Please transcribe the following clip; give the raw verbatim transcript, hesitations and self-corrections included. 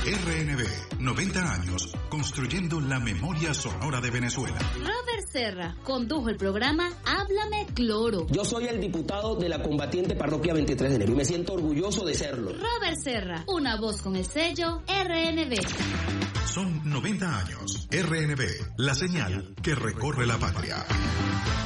R N B, noventa años, construyendo la memoria sonora de Venezuela. Robert Serra condujo el programa Háblame Cloro. Yo soy el diputado de la combatiente parroquia veintitrés de enero y me siento orgulloso de serlo. Robert Serra, una voz con el sello R N B. Son noventa años. R N B, la señal que recorre la patria.